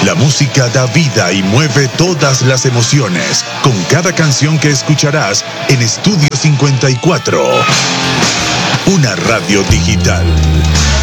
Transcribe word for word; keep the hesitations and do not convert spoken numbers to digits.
La música da vida y mueve todas las emociones, con cada canción que escucharás en Estudio cincuenta y cuatro. Una radio digital